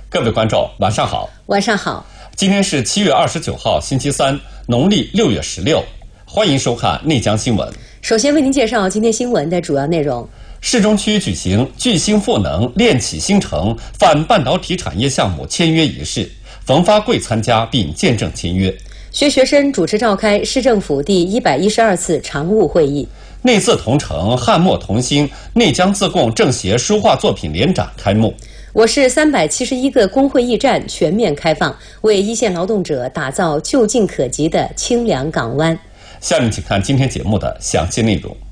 各位观众，晚上好。 晚上好。 今天是7月29号，星期三，农历6月16。欢迎收看内江新闻。 首先为您介绍今天新闻的主要内容。 市中区举行巨星赋能、炼启星城泛半导体产业项目签约仪式，冯发贵参加并见证签约。 薛学深主持召开市政府第112次常务会议。 内字同城、汉墨同心内江自贡政协书画作品联展开幕。 我市371个工会驿站全面开放，为一线劳动者打造就近可及的清凉港湾。 下面请看今天节目的详细内容。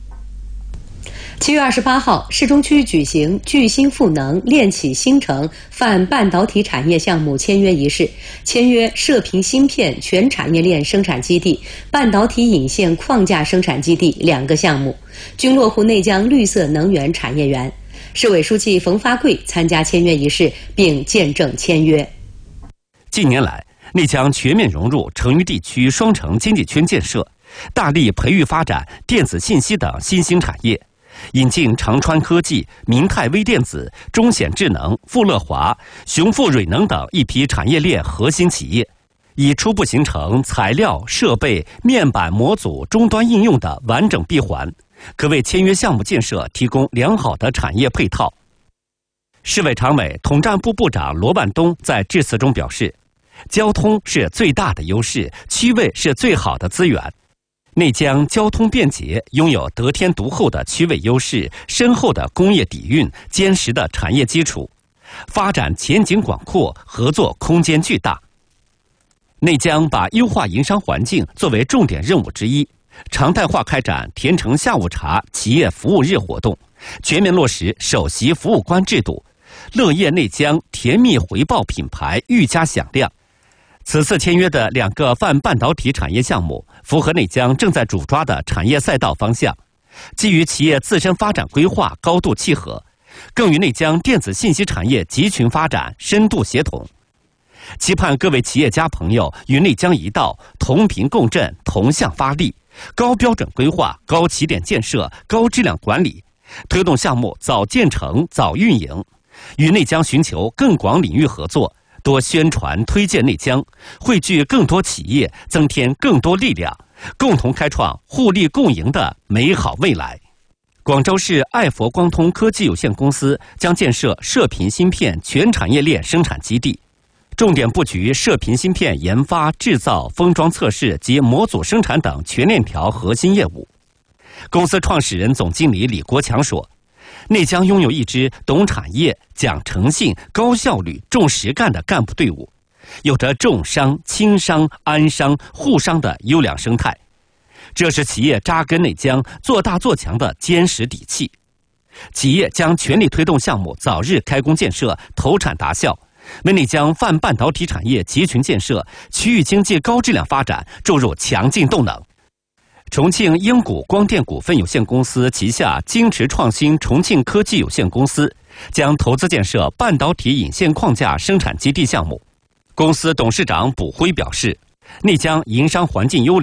7月28号，市中区举行巨星赋能、炼启星城泛半导体产业项目签约仪式，签约射频芯片全产业链生产基地、半导体引线框架生产基地2个项目，均落户内江绿色能源产业园。市委书记冯发贵参加签约仪式并见证签约。 近年来，内江全面融入成渝地区双城经济圈建设，大力培育发展电子信息等新兴产业，引进长川科技、明泰微电子、中显智能、富乐华、雄富蕊能等一批产业链核心企业，已初步形成材料、设备、面板、模组、终端应用的完整闭环，可为签约项目建设提供良好的产业配套。市委常委、统战部部长罗万东在致辞中表示，交通是最大的优势，区位是最好的资源。内江交通便捷，拥有得天独厚的区位优势，深厚的工业底蕴，坚实的产业基础，发展前景广阔，合作空间巨大。内江把优化营商环境作为重点任务之一，常态化开展甜橙下午茶企业服务日活动，全面落实首席服务官制度，乐业内江甜蜜回报品牌愈加响亮。此次签约的2个泛半导体产业项目，符合内江正在主抓的产业赛道方向，基于企业自身发展规划高度契合，更与内江电子信息产业集群发展深度协同。期盼各位企业家朋友与内江一道，同频共振，同向发力，高标准规划、高起点建设、高质量管理，推动项目早建成、早运营，与内江寻求更广领域合作，多宣传推荐内江，汇聚更多企业，增添更多力量，共同开创互利共赢的美好未来。广州市爱佛光通科技有限公司将建设射频芯片全产业链生产基地，重点布局射频芯片研发、制造、封装测试及模组生产等全链条核心业务。公司创始人总经理李国强说，内江拥有一支懂产业、讲诚信、高效率、重实干的干部队伍，有着重商、轻商、安商、沪商的优良生态，这是企业扎根内江、做大做强的坚实底气。企业将全力推动项目早日开工建设、投产达效，为内江泛半导体产业集群建设、区域经济高质量发展注入强劲动能。重庆英谷光电股份有限公司旗下京驰创新重庆科技有限公司将投资建设半导体引线框架生产基地项目。公司董事长卜辉表示，内江营商环境优良。